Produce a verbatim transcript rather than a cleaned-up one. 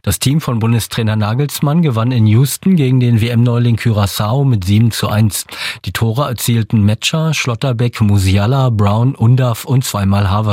Das Team von Bundestrainer Nagelsmann gewann in Houston gegen den W M-Neuling Curaçao mit sieben zu eins. Die Tore erzielten Metscher, Schlotterbeck, Musiala, Brown, Undav und zweimal Havertz.